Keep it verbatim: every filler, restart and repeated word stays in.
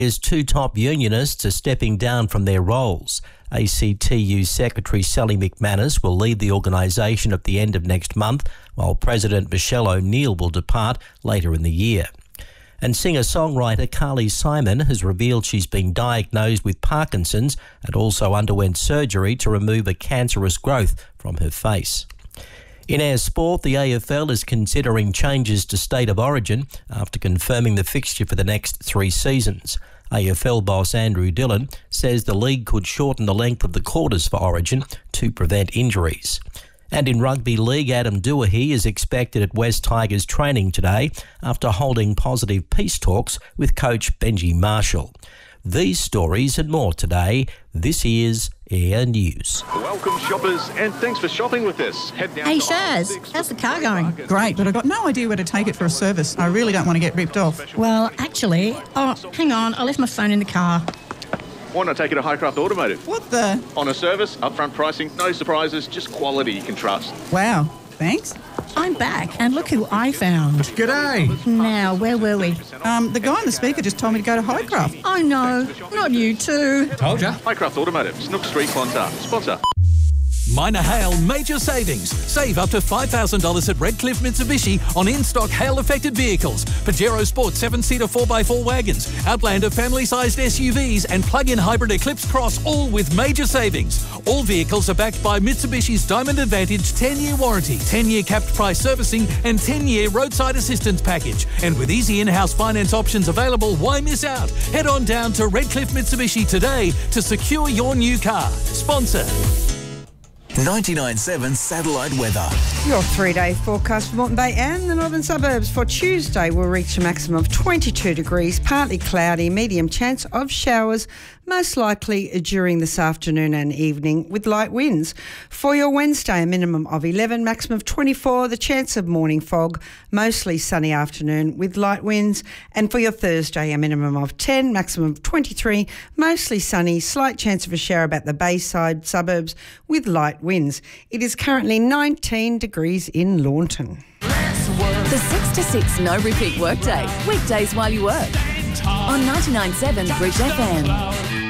Australia's two top unionists are stepping down from their roles. A C T U Secretary Sally McManus will leave the organisation at the end of next month, while President Michelle O'Neill will depart later in the year. And singer-songwriter Carly Simon has revealed she's been diagnosed with Parkinson's and also underwent surgery to remove a cancerous growth from her face. In our sport, the A F L is considering changes to State of Origin after confirming the fixture for the next three seasons. A F L boss Andrew Dillon says the league could shorten the length of the quarters for Origin to prevent injuries. And in rugby league, Adam Doohey is expected at West Tigers training today after holding positive peace talks with coach Benji Marshall. These stories and more today. This is Air News. Welcome shoppers, and thanks for shopping with us. Head down hey to Shaz, how's the car going? Great, but I've got no idea where to take it for a service. I really don't want to get ripped off. Well, actually, oh, hang on, I left my phone in the car. Why not take it to Highcraft Automotive? What the? On a service, upfront pricing, no surprises, just quality you can trust. Wow, thanks. I'm back, and look who I found. G'day. Now, where were we? Um, the guy on the speaker just told me to go to Highcraft. Oh no, not you too. Told ya. Highcraft Automotive, Snook Street, Clontarf. Sponsor. Minor hail major savings. Save up to five thousand dollars at Redcliffe Mitsubishi on in-stock hail-affected vehicles. Pajero Sport seven-seater four by four wagons, Outlander family-sized S U Vs and plug-in hybrid Eclipse Cross, all with major savings. All vehicles are backed by Mitsubishi's Diamond Advantage ten-year warranty, ten-year capped price servicing and ten-year roadside assistance package. And with easy in-house finance options available, why miss out? Head on down to Redcliffe Mitsubishi today to secure your new car. Sponsor. ninety-nine point seven Satellite Weather. Your three-day forecast for Moreton Bay and the northern suburbs for Tuesday will reach a maximum of twenty-two degrees, partly cloudy, medium chance of showers, most likely during this afternoon and evening with light winds. For your Wednesday, a minimum of eleven, maximum of twenty-four, the chance of morning fog, mostly sunny afternoon with light winds. And for your Thursday, a minimum of ten, maximum of twenty-three, mostly sunny, slight chance of a shower about the Bayside suburbs with light winds. It is currently nineteen degrees in Launton. The six to six no repeat workday, weekdays while you work. On ninety-nine point seven Bridge F M.